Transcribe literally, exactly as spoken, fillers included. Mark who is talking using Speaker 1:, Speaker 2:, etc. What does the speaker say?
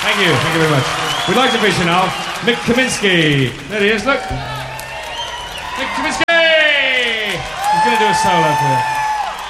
Speaker 1: Thank you, thank you very much. We'd like to feature now Mick Kaminsky. There he is, look. Mick Kaminsky! He's going to do a solo for you.